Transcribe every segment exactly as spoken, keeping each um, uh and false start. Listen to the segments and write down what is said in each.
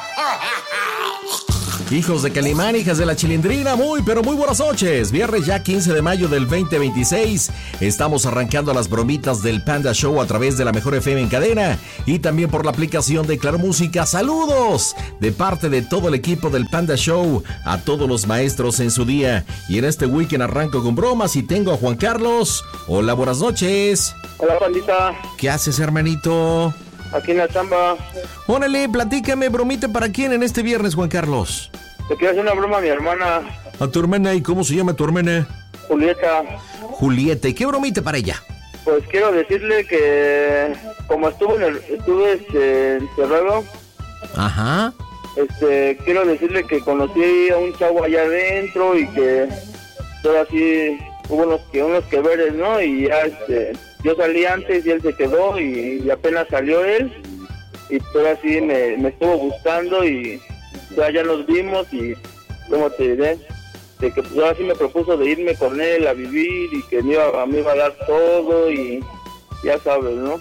Hijos de Calimán, hijas de la Chilindrina, muy pero muy buenas noches. Viernes ya quince de mayo del veinte veintiséis. Estamos arrancando las bromitas del Panda Show a través de la Mejor F M en cadena y también por la aplicación de Claro Música. Saludos de parte de todo el equipo del Panda Show a todos los maestros en su día. Y en este weekend arranco con bromas y tengo a Juan Carlos. Hola, buenas noches. Hola, pandita. ¿Qué haces, hermanito? Aquí en la chamba. Órale, platícame, bromita para quién en este viernes, Juan Carlos. Te quiero hacer una broma a mi hermana. ¿A tu hermana? ¿Y cómo se llama tu hermana? Julieta. Julieta, ¿y qué bromita para ella? Pues quiero decirle que como estuve en el, estuve este, encerrado. Ajá. Este, quiero decirle que conocí a un chavo allá adentro y que todo así hubo unos que unos que veres, ¿no? Y ya este, yo salí antes y él se quedó y, y apenas salió él y todo así me, me estuvo buscando y ya, ya nos vimos y, ¿cómo te diré? De que pues ahora sí me propuso de irme con él a vivir y que me iba, me iba a dar todo y ya sabes, ¿no?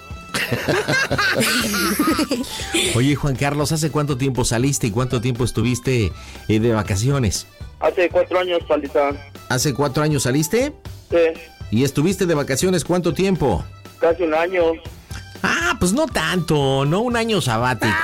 Oye, Juan Carlos, ¿hace cuánto tiempo saliste y cuánto tiempo estuviste eh, de vacaciones? Hace cuatro años, pandita. ¿Hace cuatro años saliste? Sí. ¿Y estuviste de vacaciones cuánto tiempo? Casi un año. Ah, pues no tanto, no un año sabático.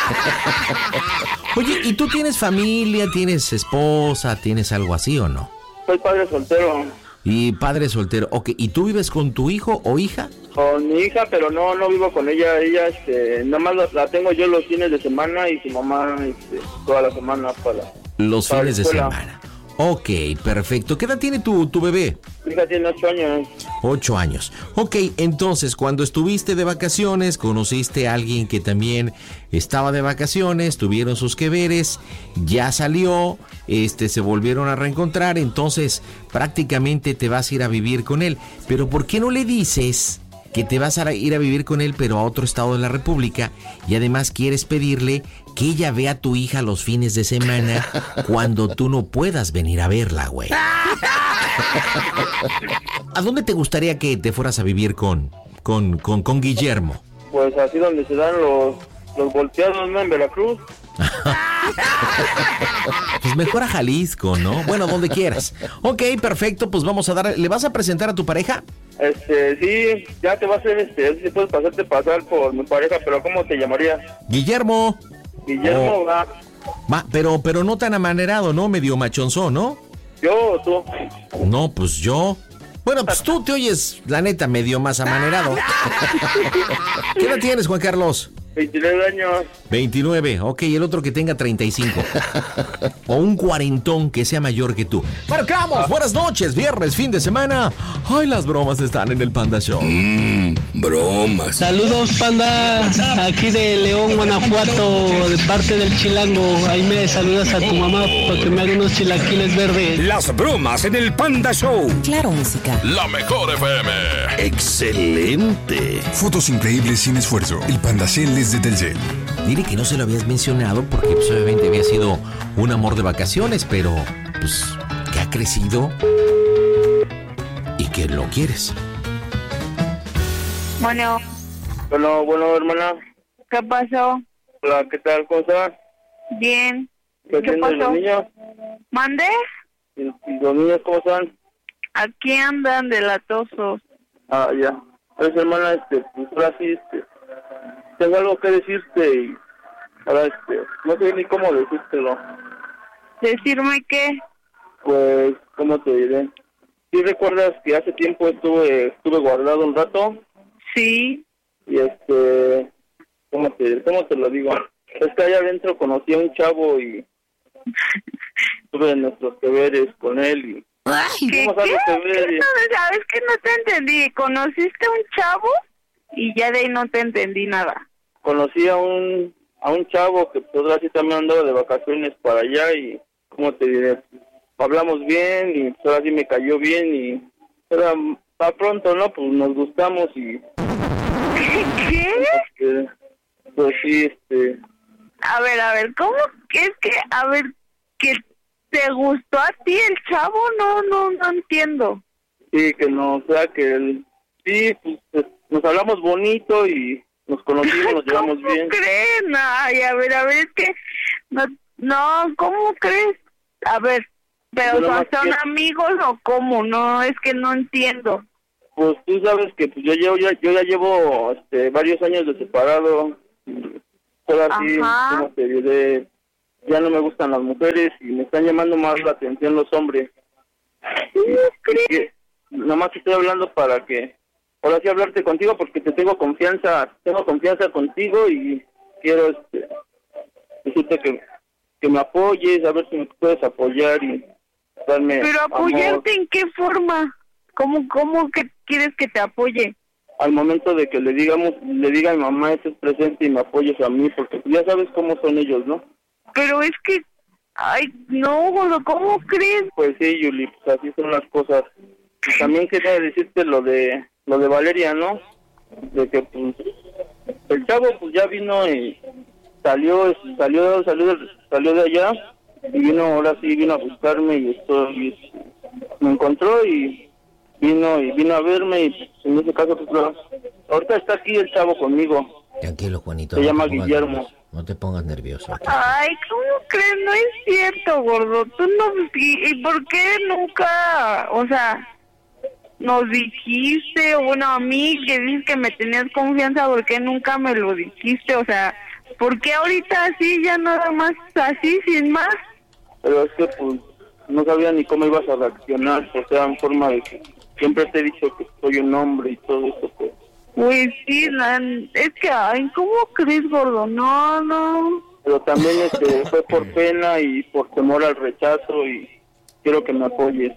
Oye, ¿y tú tienes familia, tienes esposa, tienes algo así o no? Soy padre soltero. Y padre soltero, ok, ¿y tú vives con tu hijo o hija? Con mi hija, pero no no vivo con ella, ella este, nada más la, la tengo yo los fines de semana y su mamá este, toda la semana para los para fines de semana. Ok, perfecto. ¿Qué edad tiene tu, tu bebé? Mi hija tiene ocho años. Ocho años. Ok, entonces, cuando estuviste de vacaciones, conociste a alguien que también estaba de vacaciones, tuvieron sus que veres, ya salió, este, se volvieron a reencontrar, entonces prácticamente te vas a ir a vivir con él. Pero ¿por qué no le dices que te vas a ir a vivir con él, pero a otro estado de la República, y además quieres pedirle que ella vea a tu hija los fines de semana cuando tú no puedas venir a verla, güey? ¿A dónde te gustaría que te fueras a vivir con, con, con, con Guillermo? Pues así donde se dan los, los volteados, ¿no? En Veracruz. Pues mejor a Jalisco, ¿no? Bueno, donde quieras. Ok, perfecto, pues vamos a dar... ¿Le vas a presentar a tu pareja? Este, sí, ya te va a hacer, este, si puedes pasarte pasar por mi pareja, pero ¿cómo te llamarías? Guillermo. Guillermo, oh. va. Va, pero, pero no tan amanerado, ¿no? Medio machonzón, ¿no? ¿Yo o tú? No, pues yo. Bueno, pues tú te oyes, la neta, medio más amanerado. ¿Qué edad tienes, Juan Carlos? veintinueve años. veintinueve, ok, el otro que tenga treinta y cinco. O un cuarentón que sea mayor que tú. ¡Marcamos! Buenas noches, viernes, fin de semana. Ay, las bromas están en el Panda Show. Mmm, bromas. Saludos, Panda. Aquí de León, Guanajuato, de parte del Chilango. Ahí me saludas a tu mamá para que me haga unos chilaquiles verdes. Las bromas en el Panda Show. Claro, música. La Mejor F M. Excelente. Fotos increíbles sin esfuerzo. El Panda Cel es de Telcel. Dile que no se lo habías mencionado porque pues, obviamente había sido un amor de vacaciones, pero pues que ha crecido y que lo quieres. Bueno. Bueno, bueno, hermana. ¿Qué pasó? Hola, ¿qué tal? ¿Cómo estás? Bien. ¿Qué, ¿Qué pasó? los niños? ¿Mandé? ¿Y, y los niños cómo están? Aquí andan de latosos. Ah, ya. Pues, hermana, este, pues ahora sí, este, tengo algo que decirte y ahora, este, no sé ni cómo decírtelo. ¿Decirme qué? Pues, ¿cómo te diré? ¿Sí recuerdas que hace tiempo estuve, estuve guardado un rato? Sí. Y este, ¿cómo te, cómo te lo digo? Es que allá adentro conocí a un chavo y tuve nuestros deberes con él y... ¿Qué? ¿Qué? ¿Qué? ¿Sabes que no te entendí? ¿Conociste a un chavo? Y ya de ahí no te entendí nada. Conocí a un a un chavo que pues ahora sí también andaba de vacaciones para allá y, ¿cómo te diré? Hablamos bien y pues ahora sí me cayó bien y era para pronto, ¿no? Pues nos gustamos y... ¿Qué? Pues, pues sí, este... A ver, a ver, ¿cómo? Es que, a ver, que te gustó a ti el chavo, no, no, no entiendo. Sí, que no, o sea, que él... Sí, pues, pues nos hablamos bonito y nos conocimos, nos llevamos ¿Cómo bien. crees? Ay, a ver, a ver, es que... No, no, ¿cómo crees? A ver, ¿pero Yo nomás son quiero- amigos o cómo? No, es que no entiendo. Pues tú sabes que pues, yo llevo ya, yo ya llevo este, varios años de separado. Todo así, Ajá. como te diré, ya no me gustan las mujeres y me están llamando más la atención los hombres. ¿Cómo crees? Que, nomás estoy hablando para que, ahora sí hablarte contigo porque te tengo confianza, tengo confianza contigo y quiero este, decirte que, que me apoyes, a ver si me puedes apoyar y darme ¿Pero amor. apoyarte en qué forma? ¿Cómo, cómo que quieres que te apoye? Al momento de que le digamos, le diga a mi mamá estés presente y me apoyes a mí, porque ya sabes cómo son ellos, ¿no? Pero es que... Ay, no, gordo, ¿cómo crees? Pues sí, Yuli, pues así son las cosas. Y también quería decirte lo de lo de Valeria, ¿no? De que pues el chavo pues ya vino y salió, salió, salió, de, salió de allá y vino, ahora sí vino a buscarme y esto y me encontró y vino y vino a verme y en ese caso pues lo- ahorita está aquí el chavo conmigo. Tranquilo, Juanito. Se no llama te pongas Guillermo. nervioso, No te pongas nervioso. Aquí. Ay, ¿cómo crees? No es cierto, gordo. Tú no... ¿Y, y por qué nunca, o sea, nos dijiste, o bueno, a mí que dices que me tenías confianza, ¿por qué nunca me lo dijiste? O sea, ¿por qué ahorita así, ya nada más así, sin más? Pero es que pues no sabía ni cómo ibas a reaccionar, o sea, en forma de que siempre te he dicho que soy un hombre y todo eso, pues. Pues sí, la- es que, ay, ¿cómo crees, gordo? No, no. Pero también este fue por pena y por temor al rechazo y quiero que me apoyes.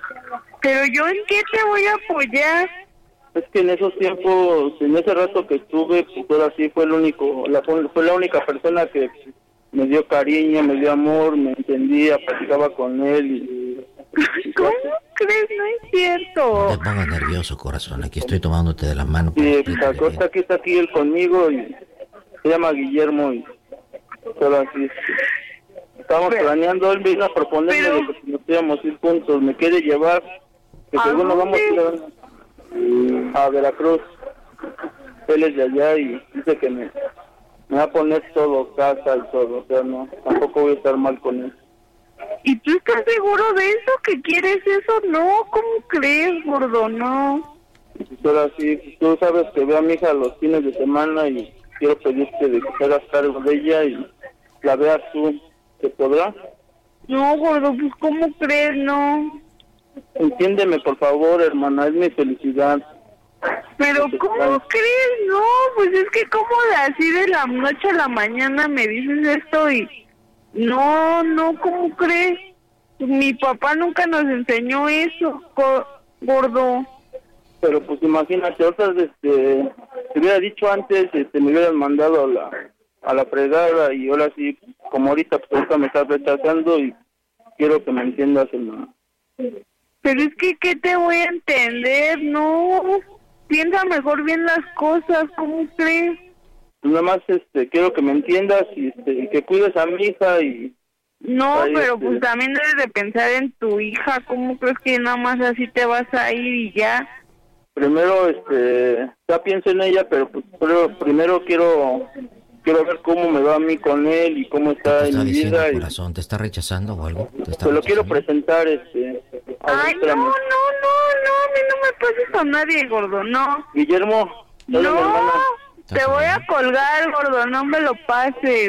Pero yo, ¿en qué te voy a apoyar? Es que en esos tiempos, en ese rato que estuve, pues ahora sí fue el único, la, fue la única persona que me dio cariño, me dio amor, me entendía, platicaba con él y... ¿Cómo crees? No es cierto. No te pongas nervioso, corazón. Aquí estoy tomándote de la mano. para Sí, explicarte exacto, está aquí, está aquí él conmigo y se llama Guillermo y todo así. Estamos Pero- planeando, él vino a proponerme pero- de que si nos íbamos a ir juntos, me quiere llevar, que ¿A según nos vamos a ir a, a Veracruz. Él es de allá y dice que me, me va a poner todo, casa y todo, o sea, no, tampoco voy a estar mal con él. ¿Y tú estás seguro de eso? ¿Que quieres eso? No, ¿cómo crees, gordo? No. Y ahora sí, tú sabes que veo a mi hija los fines de semana y quiero pedirte de que te hagas cargo de ella y la veas tú. ¿Se podrá? No, gordo, pues ¿cómo crees? No. Entiéndeme, por favor, hermana, es mi felicidad. Pero Sí, ¿cómo claro. crees? No, pues es que como de así de la noche a la mañana me dices esto y... No, no, ¿cómo crees? Mi papá nunca nos enseñó eso, go- gordo. Pero pues imagínate, otras, este, te hubiera dicho antes, este, me hubieran mandado a la, a la fregada y ahora sí, como ahorita, pues ahorita me estás rechazando y quiero que me entiendas, hermana. Pero es que, ¿qué te voy a entender? No, piensa mejor bien las cosas, ¿cómo crees? Nada más, este, quiero que me entiendas y, este, y que cuides a mi hija y... No, Ay, pero este- pues también debes de pensar en tu hija, ¿cómo crees que nada más así te vas a ir y ya? Primero, este, ya pienso en ella, pero pues pero primero quiero quiero ver cómo me va a mí con él y cómo ¿Qué está te en está mi diciendo, vida. Y corazón? ¿Te está rechazando o algo? ¿Te está te lo quiero rechazando? presentar, este... a ver, Ay, no, espérame. no, no, no, a mí no me pases con nadie, gordo, no. Guillermo, dale, mi No, hermana. te voy a colgar, gordo, no me lo pases.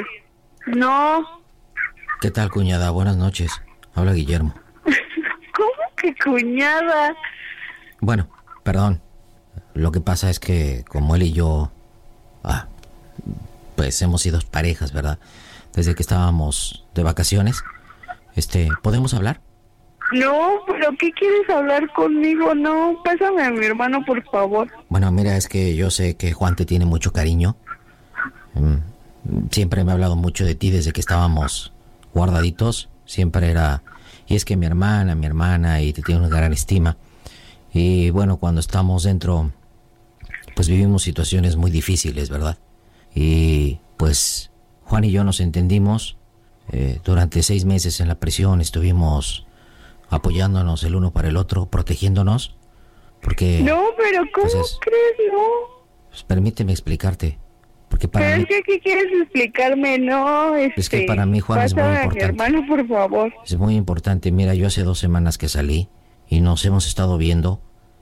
No. ¿Qué tal, cuñada? Buenas noches. Habla Guillermo. ¿Cómo que cuñada? Bueno, perdón. Lo que pasa es que como él y yo, ah, pues hemos sido parejas, ¿verdad? Desde que estábamos de vacaciones. Este, ¿podemos hablar? No, pero ¿qué quieres hablar conmigo? No, pásame a mi hermano, por favor. Bueno, mira, es que yo sé que Juan te tiene mucho cariño. Mm, Siempre me ha hablado mucho de ti desde que estábamos guardaditos. Siempre era... Y es que mi hermana, mi hermana, y te tiene una gran estima. Y bueno, cuando estamos dentro, pues vivimos situaciones muy difíciles, ¿verdad? Y pues Juan y yo nos entendimos. Eh, durante seis meses en la prisión estuvimos apoyándonos el uno para el otro, protegiéndonos. Porque... No, pero ¿cómo Pues es- crees? No. Pues permíteme explicarte. Porque para Pero mí, es que aquí quieres explicarme, no, este... es que para mí, Juan, es muy pásame a mi importante. hermano, por favor. Es muy importante. Mira, yo hace dos semanas que salí y nos hemos estado viendo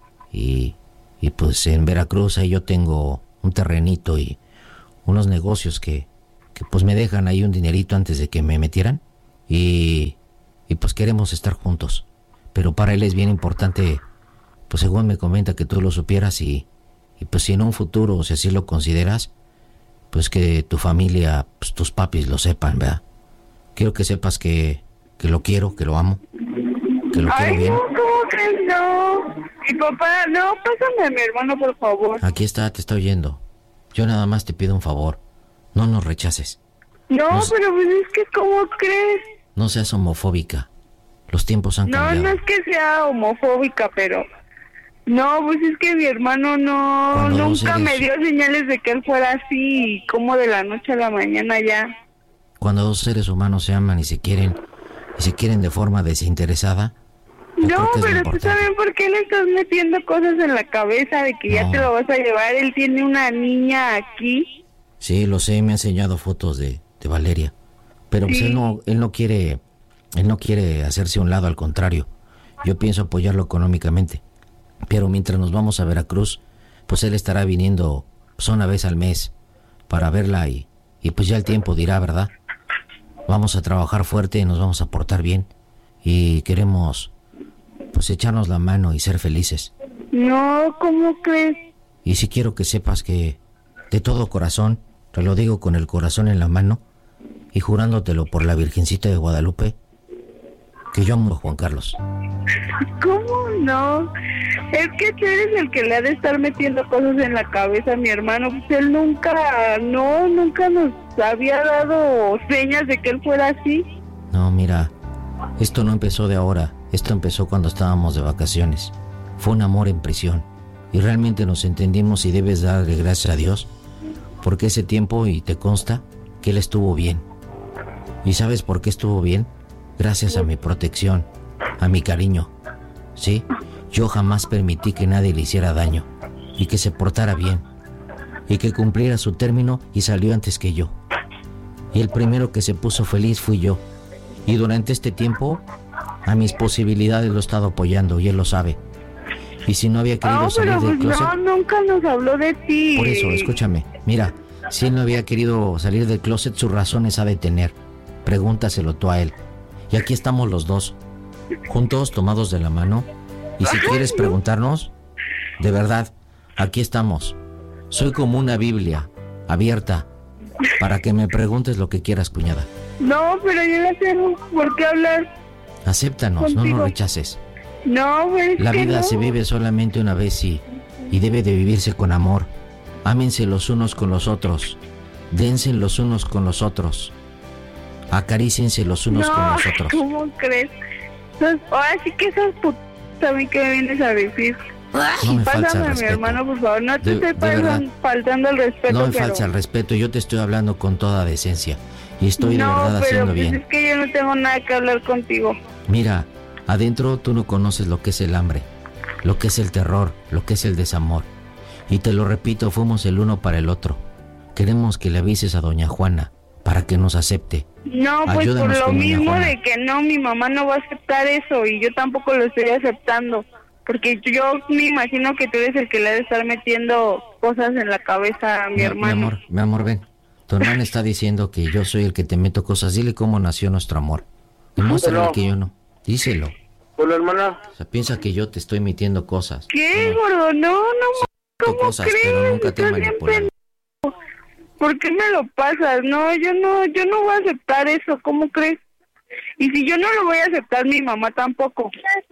y, y pues en Veracruz ahí yo tengo un terrenito y unos negocios que, que pues me dejan ahí un dinerito antes de que me metieran y, y pues queremos estar juntos. Pero para él es bien importante, pues según me comenta, que tú lo supieras y, y pues si en un futuro, o si así lo consideras, pues que tu familia, pues tus papis lo sepan, ¿verdad? Quiero que sepas que, que lo quiero, que lo amo, que lo Ay, quiero bien. no, ¿cómo crees? No. Mi papá, no, pásame a mi hermano, por favor. Aquí está, te está oyendo. Yo nada más te pido un favor. No nos rechaces. No, No, pero pues es que, ¿cómo crees? No seas homofóbica. Los tiempos han No, cambiado. no es que sea homofóbica, pero... No, pues es que mi hermano no... Cuando dos Nunca eres- me dio señales de que él fuera así, y como de la noche a la mañana ya. Cuando dos seres humanos se aman y se quieren, y se quieren de forma desinteresada, yo No, creo que es lo pero tú importante. sabes por qué le estás metiendo cosas en la cabeza de que ya No. te lo vas a llevar. Él tiene una niña aquí. Sí, lo sé, me ha enseñado fotos de, de Valeria. Pero pues Sí. él no, él no quiere, él no quiere hacerse a un lado, al contrario. Yo pienso apoyarlo económicamente. Pero mientras nos vamos a Veracruz, pues él estará viniendo pues, una vez al mes para verla y, y pues ya el tiempo dirá, ¿verdad? Vamos a trabajar fuerte y nos vamos a portar bien. Y queremos pues echarnos la mano y ser felices. No, ¿cómo crees? Y sí quiero que sepas que de todo corazón, te lo digo con el corazón en la mano y jurándotelo por la Virgencita de Guadalupe, que yo amo a Juan Carlos. ¿Cómo no? Es que tú eres el que le ha de estar metiendo cosas en la cabeza a mi hermano. Pues él nunca, no, nunca nos había dado señas de que él fuera así. No, mira, esto no empezó de ahora, esto empezó cuando estábamos de vacaciones. Fue un amor en prisión y realmente nos entendimos y debes darle gracias a Dios porque ese tiempo, y te consta, que él estuvo bien. ¿Y sabes por qué estuvo bien? Gracias a mi protección, a mi cariño. Sí, yo jamás permití que nadie le hiciera daño y que se portara bien y que cumpliera su término y salió antes que yo. Y el primero que se puso feliz fui yo. Y durante este tiempo, a mis posibilidades lo he estado apoyando y él lo sabe. Y si no había querido No, salir pero del pues closet... no, nunca nos habló de ti. Por eso, escúchame, mira, si él no había querido salir del closet, sus razones ha de tener. Pregúntaselo tú a él. Y aquí estamos los dos, juntos, tomados de la mano. Y si quieres preguntarnos, de verdad, aquí estamos. Soy como una Biblia, abierta, para que me preguntes lo que quieras, cuñada. No, pero yo no tengo por qué hablar. Acéptanos, no Contigo. nos rechaces. No, pues La que vida no. se vive solamente una vez y, y debe de vivirse con amor. Ámense los unos con los otros. Dense los unos con los otros. Acaríciense los unos no, con los otros. ¿cómo crees? Sos- Ahora sí que esas putas también que me vienes a decir. No me falta el Pásame a mi respeto. hermano, por favor. No te De- estoy de verdad. faltan- faltando el respeto, No me pero... falta el respeto, yo te estoy hablando con toda decencia. Y estoy de no, verdad pero haciendo pues bien. es que yo no tengo nada que hablar contigo. Mira, adentro tú no conoces lo que es el hambre, lo que es el terror, lo que es el desamor. Y te lo repito, fuimos el uno para el otro. Queremos que le avises a doña Juana para que nos acepte. No, pues Ayúdanos por lo con doña mismo Juana. de que no, mi mamá no va a aceptar eso y yo tampoco lo estoy aceptando. Porque yo me imagino que tú eres el que le ha de estar metiendo cosas en la cabeza a mi, Mi, mi hermano. amor, mi amor, ven. Tu hermana está diciendo que yo soy el que te meto cosas. Dile cómo nació nuestro amor. Demuéstrale Pero- que yo no. Díselo. Hola, hermana. O sea, piensa que yo te estoy metiendo cosas. ¿Qué, gordo? No, no, ¿cómo cosas, crees? pero nunca te he Estás bien manipulado. pendejo. ¿Por qué me lo pasas? No, yo no, yo no voy a aceptar eso. ¿Cómo crees? Y si yo no lo voy a aceptar, mi mamá tampoco.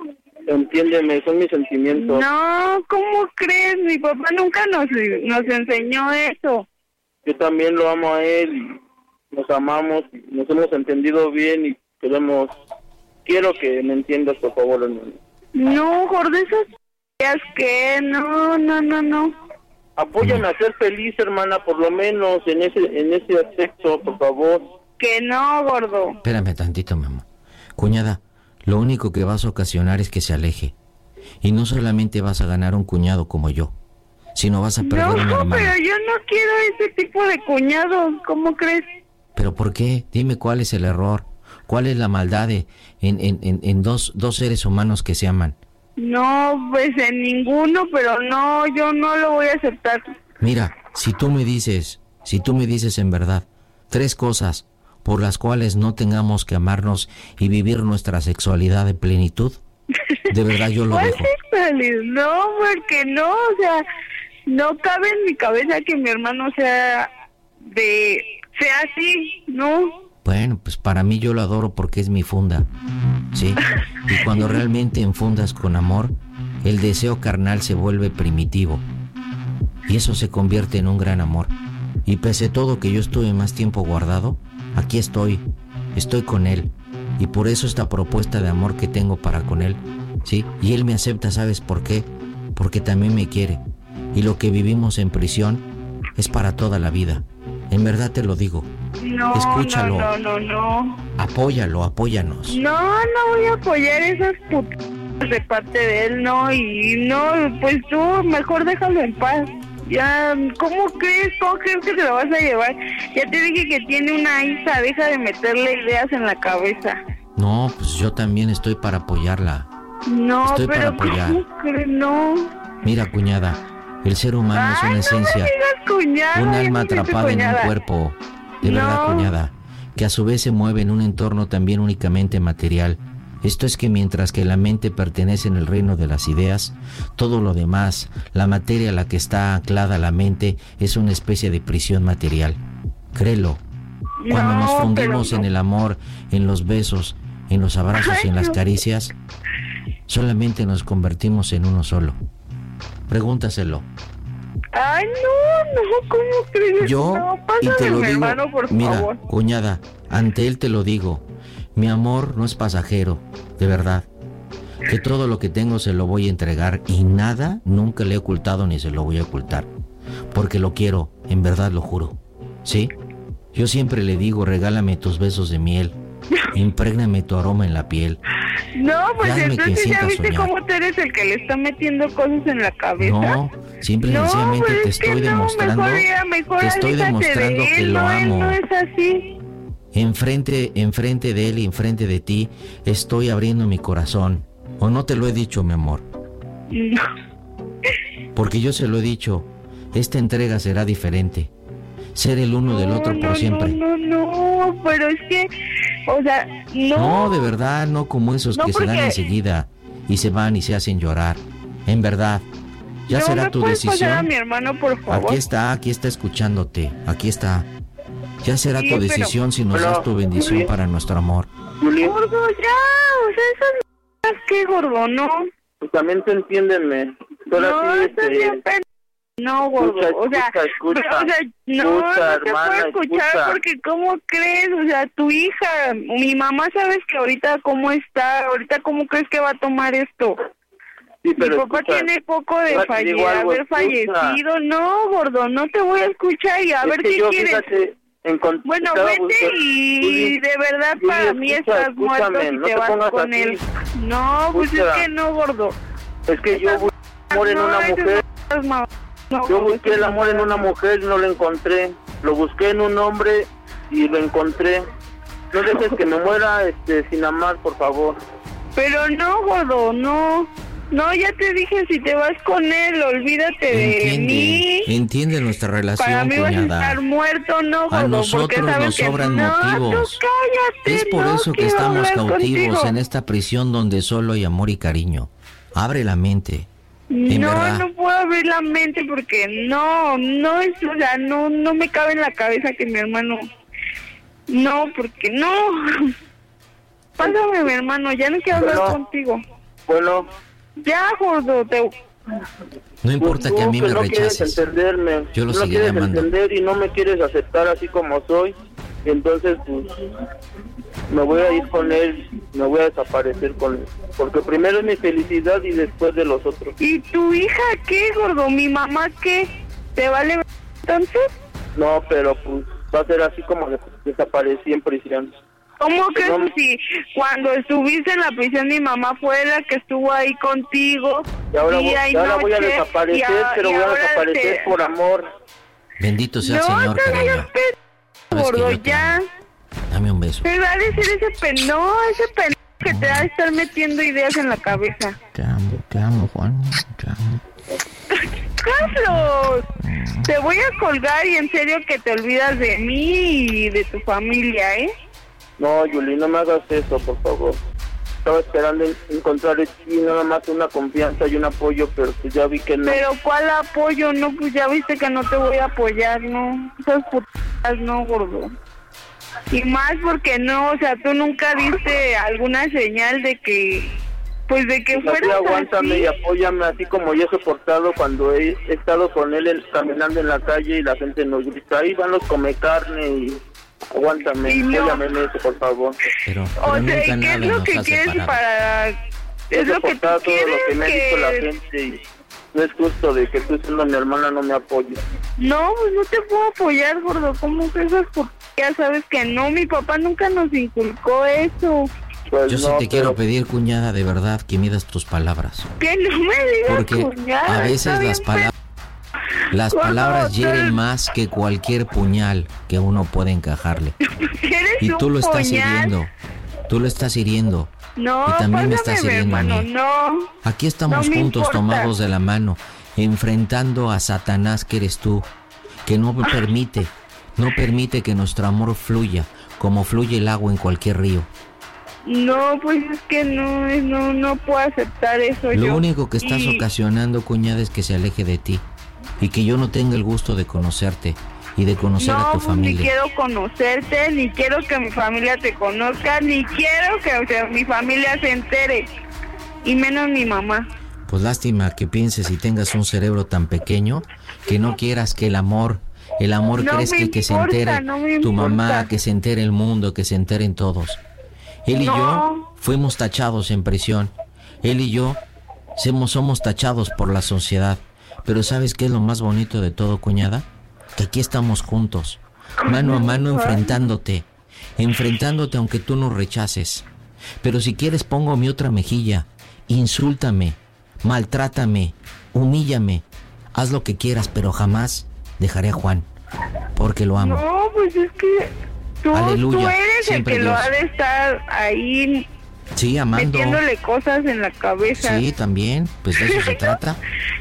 Entiéndeme, son mis sentimientos. No, ¿cómo crees? Mi papá nunca nos, nos enseñó eso. Yo también lo amo a él y nos amamos, nos hemos entendido bien y queremos... Quiero que me entiendas, por favor, hermano. No, gordo, esas ideas que no, no, no, no. Apóyame a ser feliz, hermana, por lo menos en ese en ese aspecto, por favor. Que no, gordo. Espérame tantito, mi amor. Cuñada, lo único que vas a ocasionar es que se aleje. Y no solamente vas a ganar un cuñado como yo, sino vas a perder No, un hermano. pero yo no quiero ese tipo de cuñados, ¿cómo crees? ¿Pero por qué? Dime cuál es el error, cuál es la maldad de, en, en, en, en dos, dos seres humanos que se aman. No, pues en ninguno, pero no, yo no lo voy a aceptar. Mira, si tú me dices, si tú me dices en verdad, tres cosas por las cuales no tengamos que amarnos y vivir nuestra sexualidad de plenitud, de verdad yo lo ¿Cuál dejo. sexualidad? No, porque no, o sea, no cabe en mi cabeza que mi hermano sea de, sea así, ¿no? Bueno, pues para mí yo lo adoro porque es mi funda, ¿sí? Y cuando realmente enfundas con amor, el deseo carnal se vuelve primitivo. Y eso se convierte en un gran amor. Y pese a todo que yo estuve más tiempo guardado, aquí estoy, estoy con él. Y por eso esta propuesta de amor que tengo para con él, ¿sí? Y él me acepta, ¿sabes por qué? Porque también me quiere. Y lo que vivimos en prisión es para toda la vida. En verdad te lo digo. No, Escúchalo. no, no, no, no. Apóyalo, apóyanos. No, no voy a apoyar esas putas de parte de él, no, y no, pues tú mejor déjalo en paz. Ya, ¿cómo crees? ¿Cómo crees que te lo vas a llevar? Ya te dije que tiene una hija, deja de meterle ideas en la cabeza. No, pues yo también estoy para apoyarla. No, Estoy pero para apoyar. ¿cómo crees? No. Mira, cuñada, el ser humano Ay, es una no esencia, me digas cuñada, un ya alma no soy tu atrapada en un cuñada. cuerpo, de verdad, No. cuñada, que a su vez se mueve en un entorno también únicamente material. Esto es que mientras que la mente pertenece en el reino de las ideas, todo lo demás, la materia a la que está anclada la mente, es una especie de prisión material. Créelo. Cuando No, nos fundimos pero no. en el amor, en los besos, en los abrazos y en las Ay, no. caricias, solamente nos convertimos en uno solo. Pregúntaselo. Ay, no, no, ¿cómo crees? Yo, no, y te pásame lo mi digo, hermano, por mira, favor. cuñada, ante él te lo digo, mi amor no es pasajero, de verdad, que todo lo que tengo se lo voy a entregar y nada nunca le he ocultado ni se lo voy a ocultar, porque lo quiero, en verdad lo juro, ¿sí? Yo siempre le digo, regálame tus besos de miel, imprégname tu aroma en la piel. No, pues Hazme que entonces ya sienta viste soñar. cómo tú eres el que le está metiendo cosas en la cabeza. No, simple y No, sencillamente pues te es que estoy no, demostrando, mejor ya, mejor te estoy aléjate demostrando de que él, lo no, él amo. no es así. Enfrente, enfrente de él y enfrente de ti, estoy abriendo mi corazón. ¿O no te lo he dicho, mi amor? No. Porque yo se lo he dicho, esta entrega será diferente. Ser el uno del otro no, por no, siempre. No, no, no, pero es que, o sea, no. No, de verdad, no como esos No, que se dan porque- enseguida y se van y se hacen llorar. En verdad, ya no será me tu puedes pasar a decisión. mi hermano, por favor. Aquí está, aquí está escuchándote, aquí está. Ya será Sí, tu pero- decisión si nos Pero- das tu bendición Sí. para nuestro amor. Juli, Gordo, ya, o sea, esas m***as que, gordo, no. pues también tú entiéndeme. Ahora No, sí, estás este, bien pen... No, gordo, Escucha, o sea, escucha, escucha. pero, o sea, no, Escucha, no te hermana, puedo escuchar escucha. porque ¿cómo crees? O sea, tu hija, mi mamá, ¿sabes que ahorita cómo está? Ahorita, ¿cómo crees que va a tomar esto? sí, Mi pero papá escucha, tiene poco de ahora te falle- digo algo, haber escucha. fallecido. No, gordo, no te voy a escuchar y a Es ver que qué yo, quieres. fíjate, encont- Bueno, estaba vete buscando- y Juli, de verdad Juli, para mí escucha, estás muerto escúchame, si no te te vas pongas con así. él. No, pues Escucha. es que no, gordo. Es que yo Estás- busqué amor en no, una esas mujer. cosas, ma- no, Yo gordo, busqué el amor en una mujer y no lo encontré. Lo busqué en un hombre y lo encontré. No dejes que me muera este, sin amar, por favor. Pero no, gordo, no. No, ya te dije, si te vas con él, olvídate de Entiende, mí. entiende nuestra Para relación, mí vas a cuñada. estar muerto, no, gordo. A porque nosotros sabes nos que sobran no, motivos. tú cállate, Es por no eso que quiero estamos hablar cautivos contigo. en esta prisión donde solo hay amor y cariño. Abre la mente. En No, verdad. no puedo abrir la mente porque no, no es, o sea, no, no me cabe en la cabeza que mi hermano, no, porque no. Pásame, mi hermano, ya no quiero hablar Bueno. contigo. Bueno, Ya, gordo, te... No importa tú que a mí me no quieres rechaces. entenderme. Yo lo no seguiré quieres amando. entender y no me quieres aceptar así como soy. Entonces, pues, me voy a ir con él, me voy a desaparecer con él. Porque primero es mi felicidad y después de los otros. ¿Y tu hija qué, gordo? ¿Mi mamá qué? ¿Te vale entonces? No, pero pues va a ser así como des- desaparecí en prisión. ¿Cómo que No. si cuando estuviste en la prisión mi mamá fue la que estuvo ahí contigo? Y ahora, voy, día y ahora voy a noche, desaparecer, y a- pero y voy a ahora desaparecer te- por amor. Bendito sea el No, Señor, te cariño. vayas, pe- Sabes que gordo, yo te ya. amo. Dame un beso. Te va a decir ese pen... No, ese pen... que te va a estar metiendo ideas en la cabeza. Te amo, te amo, Juan. Te amo. ¡Carlos! Te voy a colgar y en serio que te olvidas de mí y de tu familia, ¿eh? No, Yuli, no me hagas eso, por favor. Estaba esperando en- encontrar en ti nada más una confianza y un apoyo, pero pues ya vi que no. Pero ¿cuál apoyo? No, pues ya viste que no te voy a apoyar, ¿no? Esas putas no, gordo. Y más porque no, o sea, tú nunca diste alguna señal de que, pues de que Pues así fueras aguántame así. y apóyame, así como yo he soportado cuando he estado con él en- caminando en la calle y la gente nos grita, ahí van los come carne y aguántame, Y no. apóyame en eso, por favor. Pero, O pero sea, nunca ¿y qué nada es lo nos que ha quieres separado. para...? He Es lo que tú soportado todo lo que quieres me ha dicho la que... gente y no es justo de que tú siendo mi hermana no me apoyes. No, pues no te puedo apoyar, gordo. ¿Cómo que esas putas? Ya sabes que no, mi papá nunca nos inculcó eso. Pues Yo sí no, te quiero pero- pedir, cuñada, de verdad, que midas tus palabras. Que no me digas, Porque cuñada, a está veces bien las palabras las Gordo, palabras tú hieren eres- más que cualquier puñal que uno puede encajarle. Eres Y un tú lo estás puñal. hiriendo. Tú lo estás hiriendo. No, Y también me pásame, estás mi hiriendo a hermano, mí. no. Aquí estamos No me juntos, importa. tomados de la mano, enfrentando a Satanás que eres tú, que no me permite, no permite que nuestro amor fluya como fluye el agua en cualquier río. No, pues es que no, no, no puedo aceptar eso Lo yo. único que estás Y- ocasionando, cuñada, es que se aleje de ti y que yo no tenga el gusto de conocerte y de conocer no, a tu pues ni familia. quiero conocerte, ni quiero que mi familia te conozca, ni quiero que o sea, mi familia se entere, y menos mi mamá. Pues lástima que pienses y tengas un cerebro tan pequeño que no quieras que el amor, el amor No crees me que, que se importa, entere no me tu mamá, importa. que se entere el mundo, que se enteren todos. Él y No. yo fuimos tachados en prisión. Él y yo somos, somos tachados por la sociedad. Pero ¿sabes qué es lo más bonito de todo, cuñada? Que aquí estamos juntos, mano a mano, enfrentándote, enfrentándote aunque tú nos rechaces. Pero si quieres pongo mi otra mejilla, insúltame, maltrátame, humíllame, haz lo que quieras, pero jamás dejaré a Juan, porque lo amo. No, pues es que tú, Aleluya, tú eres el siempre que lo Dios. ha de estar ahí Sí, amando. metiéndole cosas en la cabeza. Sí, también, pues de eso se trata.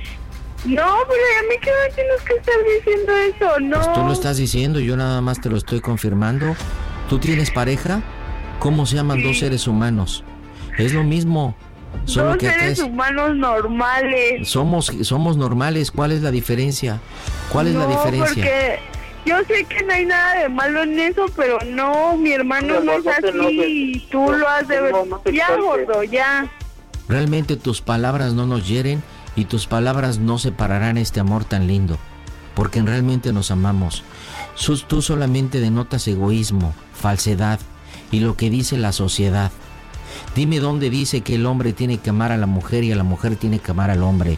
No, pero a mí que me tienes que estar diciendo eso, no. Pues tú lo estás diciendo, yo nada más te lo estoy confirmando. ¿Tú tienes pareja? ¿Cómo se llaman Sí. dos seres humanos? Es lo mismo, solo Dos que acá seres es... humanos normales. Somos, somos normales, ¿cuál es la diferencia? ¿Cuál es la No, diferencia? porque yo sé que no hay nada de malo en eso, pero no, mi hermano Mi no amor, es no te así enojes. y tú lo has de ver. No, no te Ya, exaltes. gordo, ya. Realmente tus palabras no nos hieren y tus palabras no separarán este amor tan lindo, porque realmente nos amamos. Sus- Tú solamente denotas egoísmo, falsedad y lo que dice la sociedad. Dime dónde dice que el hombre tiene que amar a la mujer y a la mujer tiene que amar al hombre.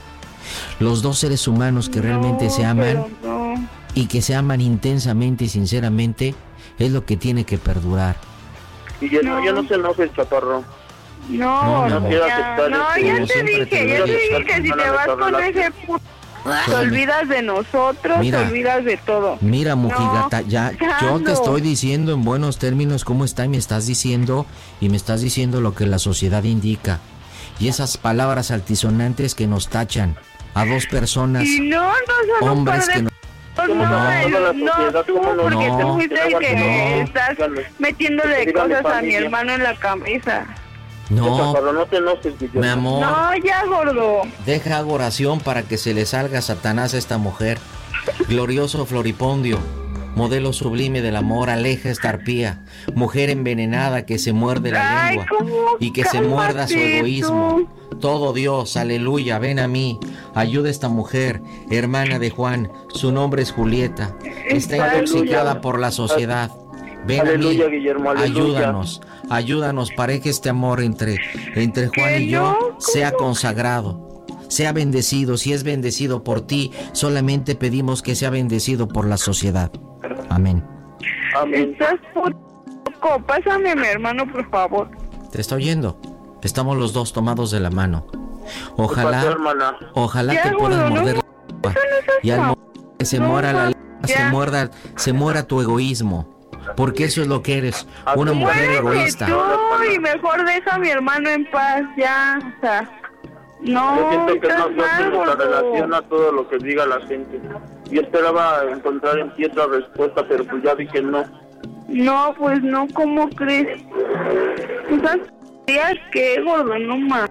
Los dos seres humanos que realmente No, se aman pero no. y que se aman intensamente y sinceramente es lo que tiene que perdurar. Y ya no, No. ya no se enojes, chaparro. No, No, no, no quiero ya, aceptar no, esto. ya Como te siempre dije, te ya lo te digo. dije que si te vas con ese puto, te olvidas de nosotros, Mira. te olvidas de todo. Mira, mujigata, No, ya yo te Carlos. estoy diciendo en buenos términos cómo está y me estás diciendo y me estás diciendo lo que la sociedad indica. Y esas palabras altisonantes que nos tachan a dos personas, Y no, no son hombres un par que de... no... No, ¿Cómo no, no? Toda la no, sociedad, tú, ¿cómo no? porque No. tú fuiste el que No. estás Dígalo. metiéndole Que diga mi cosas a mi familia. hermano en la cabeza. No, Chaparro, no te enojes, Guillermo. mi amor, No, ya, gordo. deja hago oración para que se le salga Satanás a esta mujer. Glorioso Floripondio, modelo sublime del amor, aleja esta arpía, mujer envenenada que se muerde la Ay, lengua ¿cómo? y que se muerda su Cálmate egoísmo. tú. Todo Dios, aleluya, ven a mí, ayuda a esta mujer, hermana de Juan, su nombre es Julieta, está Aleluya. intoxicada por la sociedad. Ven Aleluya, a mí, Guillermo, aleluya. ayúdanos, ayúdanos para que este amor entre, entre Juan Que y yo no, sea ¿cómo? consagrado, sea bendecido. Si es bendecido por ti, solamente pedimos que sea bendecido por la sociedad. Amén. Amén. Estás puto loco. Pásame a mi hermano, por favor. Te está oyendo. Estamos los dos tomados de la mano. Ojalá, ojalá Ya, que puedas gordo, no, morder la lengua. Y al mo- que se No, muera la no, lengua, se ya. muerda, se muera tu egoísmo. Porque eso es lo que eres, una mujer Muérete egoísta. tú y mejor deja a mi hermano en paz, ya. O sea, no, Yo siento que estás no mal, se gordo. relaciona a todo lo que diga la gente. Yo esperaba encontrar en ti otra respuesta, pero pues ya vi que no. No, pues no, ¿cómo crees? ¿Esas días qué, gordo? No más.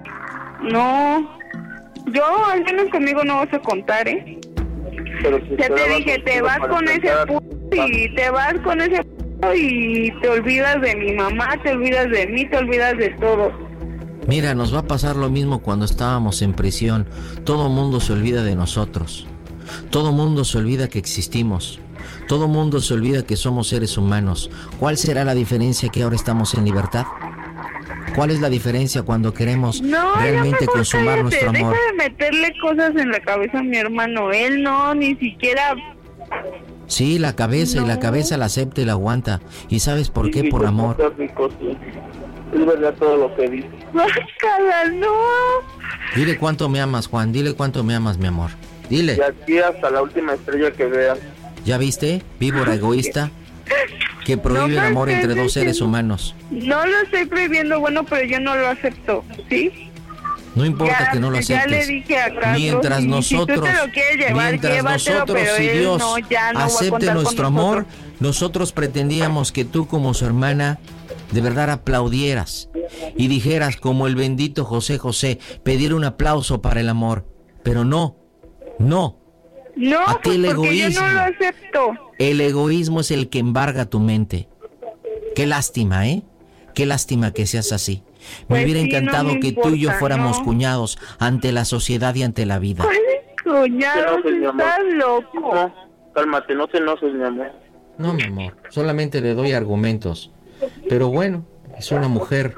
No. Yo, al menos conmigo no vas a contar, ¿eh? Pero si Ya te esperaba dije, te contigo vas para con ese pensar- p... y te vas con ese p... y te olvidas de mi mamá, te olvidas de mí, te olvidas de todo. Mira, nos va a pasar lo mismo cuando estábamos en prisión. Todo mundo se olvida de nosotros. Todo mundo se olvida que existimos. Todo mundo se olvida que somos seres humanos. ¿Cuál será la diferencia que ahora estamos en libertad? ¿Cuál es la diferencia cuando queremos No, realmente ya mejor consumar cállate, nuestro amor? deja de meterle cosas en la cabeza a mi hermano. Él no, ni siquiera... Sí, la cabeza y la No. cabeza la acepta y la aguanta. ¿Y sabes por qué? Sí, Por yo amor. soy rico, sí. Es verdad todo lo que dice. Bácala, no. Dile cuánto me amas, Juan. Dile cuánto me amas, mi amor. Y Dile. aquí hasta la última estrella que veas. ¿Ya viste? Víbora egoísta que prohíbe No el amor me entre estés dos seres diciendo- humanos. No lo estoy prohibiendo, bueno, pero yo no lo acepto, ¿sí? No importa Ya, que no lo ya aceptes. le dije a Carlos, Mientras y nosotros, si tú te lo quieres llevar, mientras llévatelo, nosotros pero y él Dios no, ya no va a acepte contar con nuestro amor, nosotros. nosotros pretendíamos que tú como su hermana de verdad aplaudieras y dijeras como el bendito José José, pedir un aplauso para el amor. Pero no, no. No, A ti pues el porque yo egoísmo. no lo acepto. El egoísmo es el que embarga tu mente. Qué lástima, ¿eh? Qué lástima que seas así. Me Pues hubiera sí, no encantado me que tú y yo importa, fuéramos no. cuñados ante la sociedad y ante la vida. ¿Cuál cuñado? No te enojes, mi amor. Estás loco. No, cálmate, no te enojes, mi amor. No, mi amor, solamente le doy argumentos. Pero bueno, es una mujer.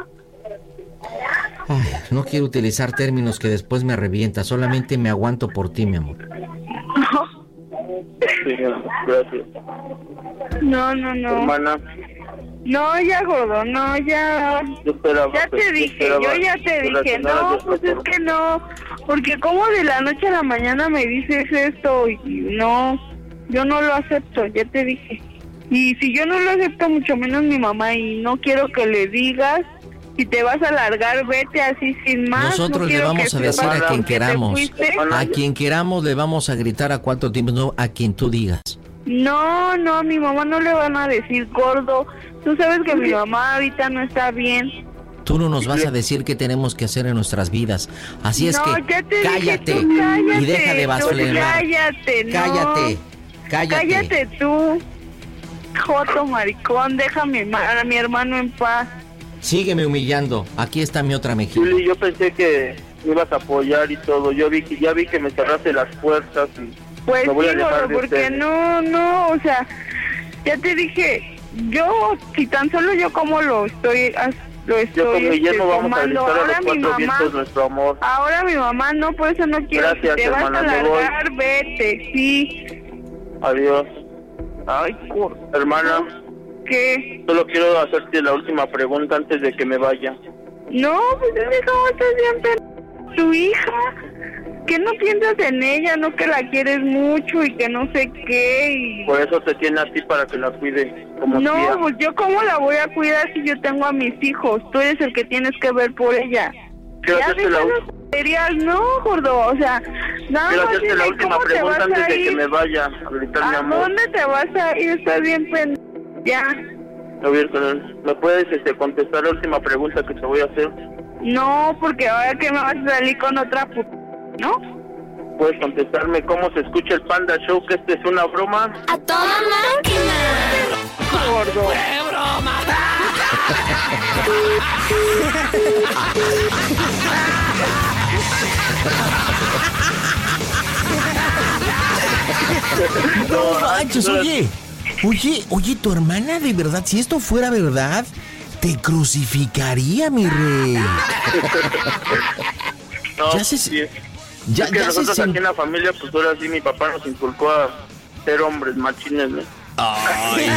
Ay, no quiero utilizar términos que después me revienta, solamente me aguanto por ti, mi amor. Sí, gracias. No, no, no. Hermana, No, ya, gordo, no, ya. yo esperaba... Ya pues, te dije, esperaba yo ya te que dije, reaccionaras no, de esta pues es forma. que no, porque como de la noche a la mañana me dices esto y no, yo no lo acepto, ya te dije. Y si yo no lo acepto, mucho menos mi mamá, y no quiero que le digas, si te vas a largar, vete así sin más. Nosotros no le quiero vamos que a decir sepas a quien que te queramos. fuiste. A quien queramos le vamos a gritar a cuatro tiempos, no a quien tú digas. No, no, a mi mamá no le van a decir gordo. Tú sabes que mi mamá ahorita no está bien. Tú no nos vas a decir qué tenemos que hacer en nuestras vidas. Así es No, que ya te dije, cállate, tú cállate, y deja de tú blasfemar. cállate, no. Cállate, cállate. Cállate tú, joto maricón, déjame a mi hermano en paz. Sígueme humillando. Aquí está mi otra mejilla. Juli, yo pensé que me ibas a apoyar y todo. Yo vi que ya vi que me cerraste las puertas y Pues me voy a sí, alejar gordo, de porque ustedes. no, no, o sea, ya te dije, yo, si tan solo yo como lo estoy, as- lo Yo estoy con Guillermo este, vamos a tomando, gritar a ahora los mi cuatro mamá, vientos nuestro amor. ahora mi mamá no, por eso no quiero, Gracias, si te vas hermana, a me voy. largar, vete, sí. Adiós. Ay, por... Hermana, ¿Qué? solo quiero hacerte la última pregunta antes de que me vaya. No, pues es que cómo estás bien pen... tu hija, que no piensas en ella, no que la quieres mucho y que no sé qué y... Por eso te tiene a ti para que la cuide como No, tía. pues yo cómo la voy a cuidar si yo tengo a mis hijos, tú eres el que tienes que ver por ella. Quiero Ya hacerte la, deja ul- las tonterías, no, gordo, o sea, nada quiero más hacerte la dime última cómo te pregunta vas antes a de que ir, me vaya a gritar mi ¿a amor. dónde te vas a ir? Estás bien pen... Ya, A ver, ¿me puedes este, contestar la última pregunta que te voy a hacer? no, porque ahora que me vas a salir con otra puta, ¿no? ¿Puedes contestarme cómo se escucha el Panda Show, que este es una broma? ¡A toda máquina! Gordo. No manches, oye. Oye, oye, tu hermana, de verdad, si esto fuera verdad, te crucificaría, mi rey. No, Ya se- sí. Ya, es que ya se nosotros sen- aquí en la familia, pues ahora sí mi papá nos inculcó a ser hombres machines, ¿no? Ay.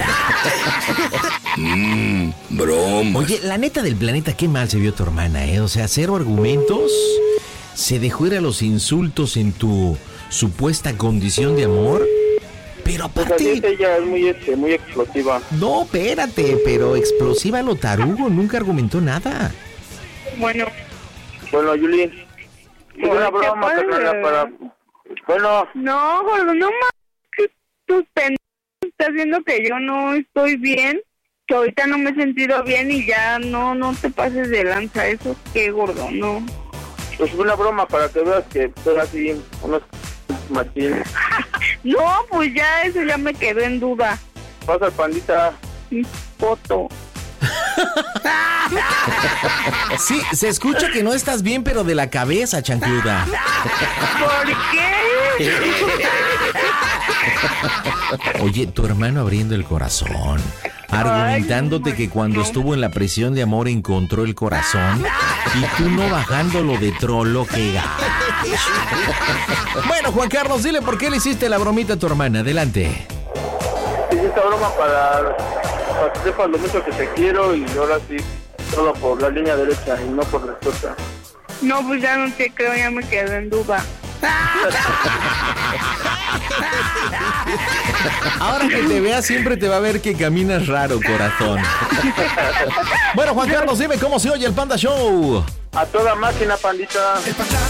Mmm, broma. Oye, la neta del planeta, qué mal se vio tu hermana, ¿eh? O sea, cero argumentos. Se dejó ir a los insultos en tu supuesta condición de amor. Pero Pues así es, aparte... ella es muy, este, muy explosiva. No, espérate, pero explosiva lo tarugo, nunca argumentó nada. Bueno, Bueno, Yuli, es una Ay, broma, ¿qué carnal, pasa? para... Bueno, no, gordo, no más. Que tus pendejos está haciendo que yo no estoy bien, que ahorita no me he sentido bien y ya no, no te pases de lanza. Eso qué, gordo, no. pues una broma para que veas que soy así, unos machines. No, pues ya eso ya me quedó en duda. Pasa el pandita. Mi foto. Sí, se escucha que no estás bien, pero de la cabeza, chancluda. ¿Por qué? Oye, tu hermano abriendo el corazón, argumentándote Ay, que cuando no. estuvo en la prisión de amor encontró el corazón y tú no bajándolo de trolo, que gacho. Bueno, Juan Carlos, dile por qué le hiciste la bromita a tu hermana. Adelante. Hice esta broma para, para que sepas lo mucho que te quiero y ahora sí, solo por la línea derecha y no por la izquierda. No, pues ya no te creo, ya me quedé en duda. Ahora que te vea siempre te va a ver que caminas raro, corazón. Bueno, Juan Carlos, dime cómo se oye el Panda Show. A toda máquina, pandita.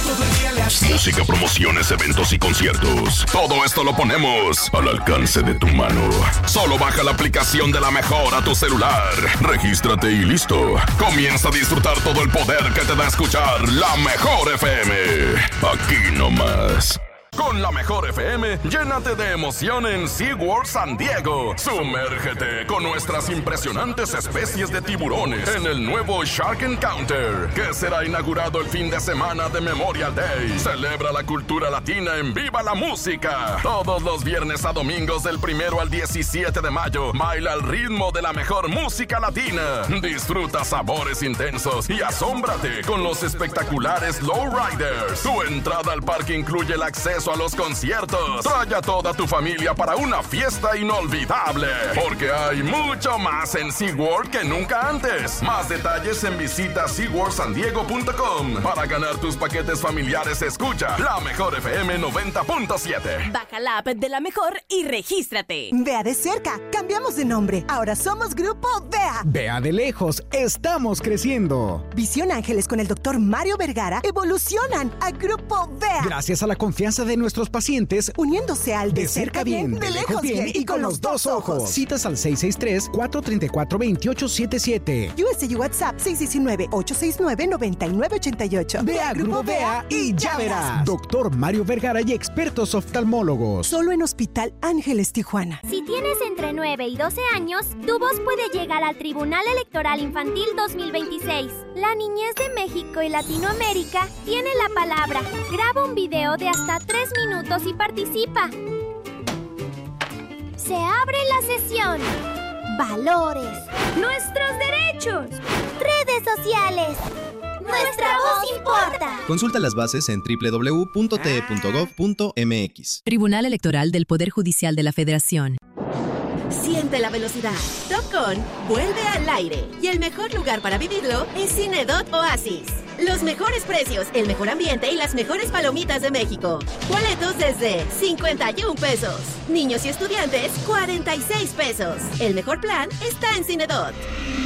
Música, promociones, eventos y conciertos. Todo esto lo ponemos al alcance de tu mano. Solo baja la aplicación de La Mejor a tu celular. Regístrate y listo. Comienza a disfrutar todo el poder que te da escuchar La Mejor F M. Aquí nomás. Con La Mejor F M, llénate de emoción en SeaWorld San Diego. Sumérgete con nuestras impresionantes especies de tiburones en el nuevo Shark Encounter, que será inaugurado el fin de semana de Memorial Day. Celebra la cultura latina en Viva la Música. Todos los viernes a domingos del primero al diecisiete de mayo, baila al ritmo de la mejor música latina. Disfruta sabores intensos y asómbrate con los espectaculares Lowriders. Tu entrada al parque incluye el acceso a los conciertos. Trae a toda tu familia para una fiesta inolvidable, porque hay mucho más en SeaWorld que nunca antes. Más detalles en visita sea world san diego punto com. Para ganar tus paquetes familiares, escucha La Mejor F M noventa punto siete. Baja la app de La Mejor y regístrate. Vea de cerca, cambiamos de nombre. Ahora somos Grupo Vea. Vea de lejos, estamos creciendo. Visión Ángeles con el doctor Mario Vergara evolucionan a Grupo Vea. Gracias a la confianza de nuestros pacientes, uniéndose al de, de cerca bien, de lejos bien, bien y con los dos ojos. Citas al seis seis tres, cuatro tres cuatro, dos ocho siete siete. U S U WhatsApp seis uno nueve, ocho seis nueve, nueve nueve ocho ocho. Ve a Grupo Vea y ya verás. Doctor Mario Vergara y expertos oftalmólogos. Solo en Hospital Ángeles Tijuana. Si tienes entre nueve y doce años, tu voz puede llegar al Tribunal Electoral Infantil dos mil veintiséis. La niñez de México y Latinoamérica tiene la palabra. Graba un video de hasta tres minutos y participa. Se abre la sesión. Valores. Nuestros derechos. Redes sociales. Nuestra voz importa. Consulta las bases en doble u doble u doble u punto t e punto gov punto m x. Tribunal Electoral del Poder Judicial de la Federación. Siente la velocidad. Top Gun vuelve al aire. Y el mejor lugar para vivirlo es Cinedot Oasis. Los mejores precios, el mejor ambiente y las mejores palomitas de México. Boletos desde cincuenta y un pesos. Niños y estudiantes, cuarenta y seis pesos. El mejor plan está en Cinedot.